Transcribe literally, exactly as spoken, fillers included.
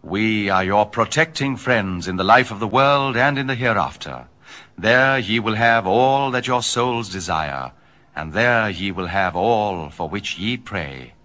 We are your protecting friends in the life of the world and in the hereafter. There ye will have all that your souls desire, and there ye will have all for which ye pray.